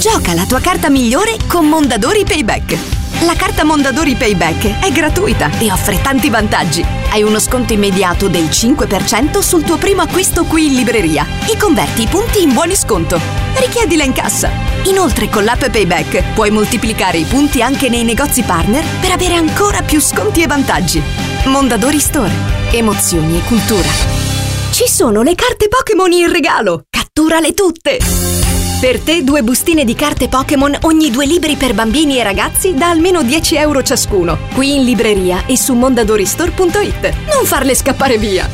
Gioca la tua carta migliore con Mondadori Payback. La carta Mondadori Payback è gratuita e offre tanti vantaggi. Hai uno sconto immediato del 5% sul tuo primo acquisto qui in libreria e converti i punti in buoni sconto. Richiedila in cassa. Inoltre con l'app Payback puoi moltiplicare i punti anche nei negozi partner per avere ancora più sconti e vantaggi. Mondadori Store. Emozioni e cultura. Ci sono le carte Pokémon in regalo! Catturale tutte! Per te 2 bustine di carte Pokémon ogni 2 libri per bambini e ragazzi da almeno 10 euro ciascuno. Qui in libreria e su mondadoristore.it. Non farle scappare via!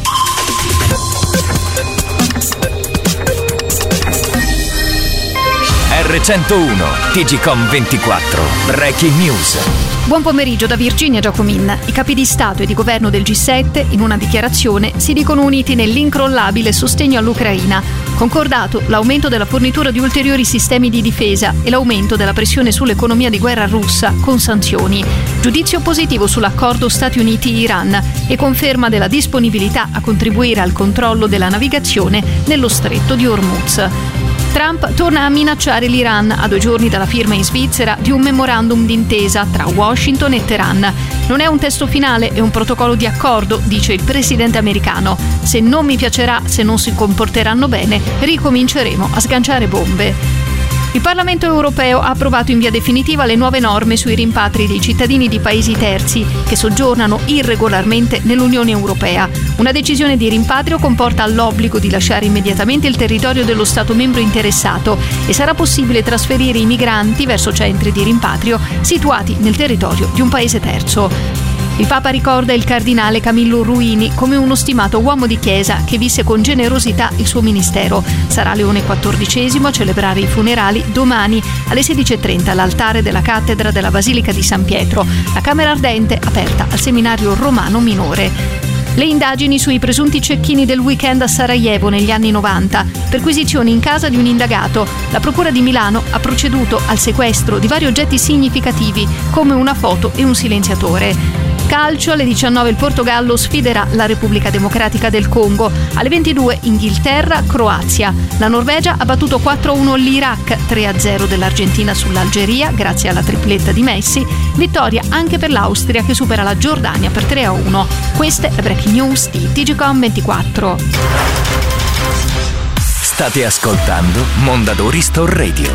R101 TGcom 24 Breaking News. Buon pomeriggio da Virginia Giacomin. I capi di Stato e di governo del G7, in una dichiarazione, si dicono uniti nell'incrollabile sostegno all'Ucraina. Concordato l'aumento della fornitura di ulteriori sistemi di difesa e l'aumento della pressione sull'economia di guerra russa con sanzioni. Giudizio positivo sull'accordo Stati Uniti-Iran e conferma della disponibilità a contribuire al controllo della navigazione nello stretto di Hormuz. Trump torna a minacciare l'Iran a 2 giorni dalla firma in Svizzera di un memorandum d'intesa tra Washington e Teheran. Non è un testo finale, è un protocollo di accordo, dice il presidente americano. Se non mi piacerà, se non si comporteranno bene, ricominceremo a sganciare bombe. Il Parlamento europeo ha approvato in via definitiva le nuove norme sui rimpatri dei cittadini di paesi terzi che soggiornano irregolarmente nell'Unione Europea. Una decisione di rimpatrio comporta l'obbligo di lasciare immediatamente il territorio dello Stato membro interessato e sarà possibile trasferire i migranti verso centri di rimpatrio situati nel territorio di un paese terzo. Il Papa ricorda il cardinale Camillo Ruini come uno stimato uomo di chiesa che visse con generosità il suo ministero. Sarà Leone XIV a celebrare i funerali domani alle 16:30 all'altare della cattedra della Basilica di San Pietro. La Camera Ardente aperta al seminario romano minore. Le indagini sui presunti cecchini del weekend a Sarajevo negli anni 90. Perquisizioni in casa di un indagato. La Procura di Milano ha proceduto al sequestro di vari oggetti significativi come una foto e un silenziatore. Calcio, alle 19 il Portogallo sfiderà la Repubblica Democratica del Congo. Alle 22 Inghilterra-Croazia. La Norvegia ha battuto 4-1 l'Iraq, 3-0 dell'Argentina sull'Algeria grazie alla tripletta di Messi. Vittoria anche per l'Austria che supera la Giordania per 3-1. Queste le breaking news di TGcom 24. State ascoltando Mondadori Store Radio.